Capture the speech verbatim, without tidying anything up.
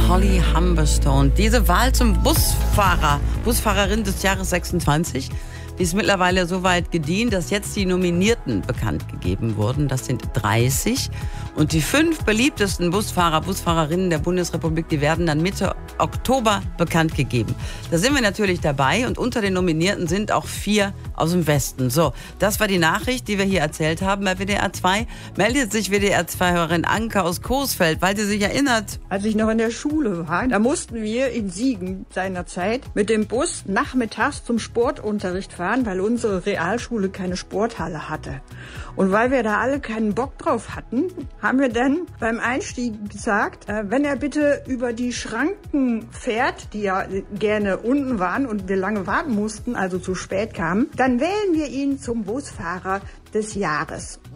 Holly Humberstone. Diese Wahl zum Busfahrer, Busfahrerin des Jahres sechsundzwanzig, die ist mittlerweile so weit gediehen, dass jetzt die Nominierten bekannt gegeben wurden. Das sind dreißig. Und die fünf beliebtesten Busfahrer, Busfahrerinnen der Bundesrepublik, die werden dann Mitte Oktober bekannt gegeben. Da sind wir natürlich dabei und unter den Nominierten sind auch vier aus dem Westen. So, das war die Nachricht, die wir hier erzählt haben bei W D R zwei. Meldet sich W D R zwei-Hörerin Anke aus Coesfeld, weil sie sich erinnert. Als ich noch in der Schule war, da mussten wir in Siegen seinerzeit mit dem Bus nachmittags zum Sportunterricht fahren, weil unsere Realschule keine Sporthalle hatte. Und weil wir da alle keinen Bock drauf hatten, haben wir dann beim Einstieg gesagt, äh, wenn er bitte über die Schranken fährt, die ja gerne unten waren und wir lange warten mussten, also zu spät kamen, dann wählen wir ihn zum Busfahrer des Jahres.